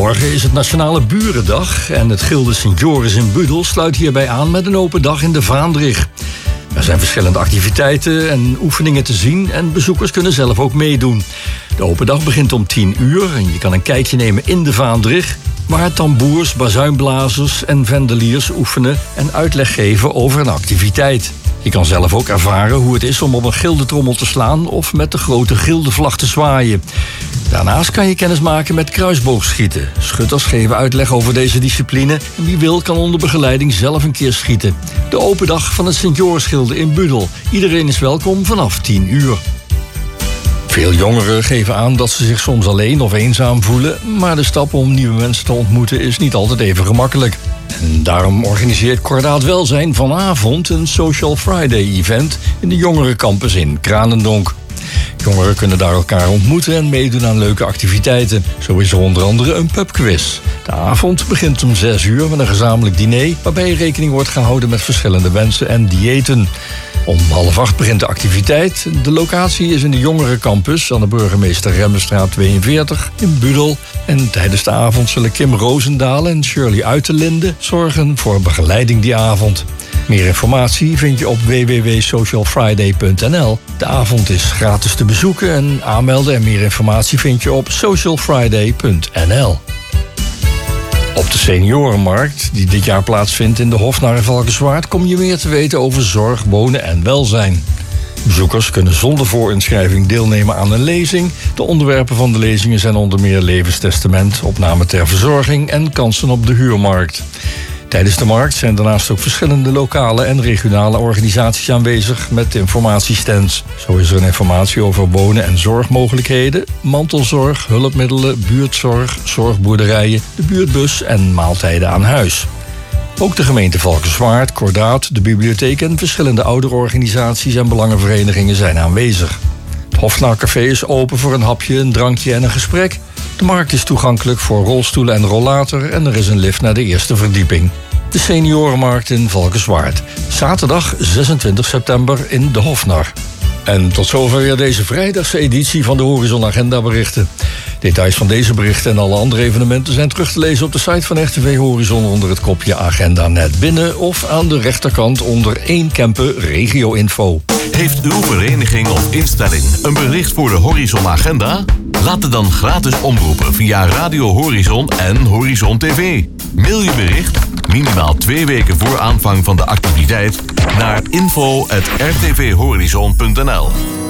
Morgen is het Nationale Burendag en het Gilde Sint Joris in Budel sluit hierbij aan met een open dag in de Vaandrig. Er zijn verschillende activiteiten en oefeningen te zien en bezoekers kunnen zelf ook meedoen. De open dag begint om 10 uur en je kan een kijkje nemen in de Vaandrig, waar tamboers, bazuinblazers en vendeliers oefenen en uitleg geven over een activiteit. Je kan zelf ook ervaren hoe het is om op een gildetrommel te slaan of met de grote gildevlag te zwaaien. Daarnaast kan je kennis maken met kruisboogschieten. Schutters geven uitleg over deze discipline en wie wil kan onder begeleiding zelf een keer schieten. De open dag van het Sint-Jorisgilde in Budel. Iedereen is welkom vanaf 10 uur. Veel jongeren geven aan dat ze zich soms alleen of eenzaam voelen, maar de stap om nieuwe mensen te ontmoeten is niet altijd even gemakkelijk. En daarom organiseert Kordaat Welzijn vanavond een Social Friday-event in de jongerencampus in Kranendonk. Jongeren kunnen daar elkaar ontmoeten en meedoen aan leuke activiteiten. Zo is er onder andere een pubquiz. De avond begint om 6 uur met een gezamenlijk diner, waarbij rekening wordt gehouden met verschillende wensen en diëten. Om 7:30 begint de activiteit. De locatie is in de jongerencampus aan de Burgemeester Remmenstraat 42 in Budel. En tijdens de avond zullen Kim Roosendaal en Shirley Uiterlinde zorgen voor begeleiding die avond. Meer informatie vind je op www.socialfriday.nl. De avond is gratis te bezoeken en aanmelden en meer informatie vind je op socialfriday.nl. Op de seniorenmarkt, die dit jaar plaatsvindt in de Hofnar in Valkenswaard, kom je meer te weten over zorg, wonen en welzijn. Bezoekers kunnen zonder voorinschrijving deelnemen aan een lezing. De onderwerpen van de lezingen zijn onder meer levenstestament, opname ter verzorging en kansen op de huurmarkt. Tijdens de markt zijn daarnaast ook verschillende lokale en regionale organisaties aanwezig met informatiestands. Zo is er een informatie over wonen- en zorgmogelijkheden, mantelzorg, hulpmiddelen, buurtzorg, zorgboerderijen, de buurtbus en maaltijden aan huis. Ook de gemeente Valkenswaard, Kordaat, de bibliotheek en verschillende ouderorganisaties en belangenverenigingen zijn aanwezig. Het Hofnarcafé is open voor een hapje, een drankje en een gesprek. De markt is toegankelijk voor rolstoelen en rollator en er is een lift naar de eerste verdieping. De seniorenmarkt in Valkenswaard. Zaterdag 26 september in de Hofnar. En tot zover weer deze vrijdagse editie van de Horizon Agenda berichten. Details van deze berichten en alle andere evenementen zijn terug te lezen op de site van RTV Horizon onder het kopje Agenda net binnen of aan de rechterkant onder 1 Kempen Regio Info. Heeft uw vereniging of instelling een bericht voor de Horizon Agenda? Laat het dan gratis omroepen via Radio Horizon en Horizon TV. Mail je bericht, minimaal 2 weken voor aanvang van de activiteit, naar info@rtvhorizon.nl.